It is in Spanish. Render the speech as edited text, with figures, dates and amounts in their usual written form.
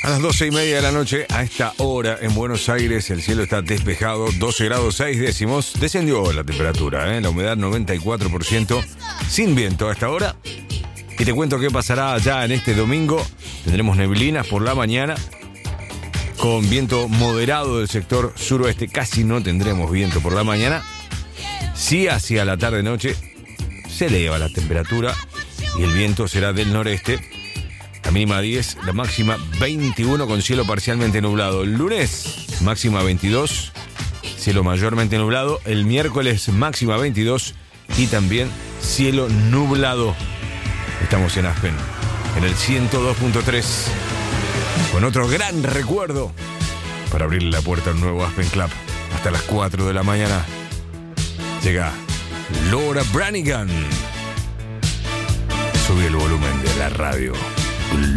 A las 12:30 de la noche, a esta hora en Buenos Aires, el cielo está despejado, 12 grados 6 décimos. Descendió la temperatura, la humedad 94%, sin viento a esta hora. Y te cuento qué pasará allá en este domingo. Tendremos neblinas por la mañana, con viento moderado del sector suroeste. Casi no tendremos viento por la mañana. Sí, hacia la tarde-noche se eleva la temperatura y el viento será del noreste. La mínima 10, la máxima 21 con cielo parcialmente nublado. El lunes, máxima 22, cielo mayormente nublado. El miércoles, máxima 22 y también cielo nublado. Estamos en Aspen, en el 102.3, con otro gran recuerdo para abrirle la puerta al nuevo Aspen Club. Hasta las 4 de la mañana llega Laura Branigan. Subí el volumen de la radio.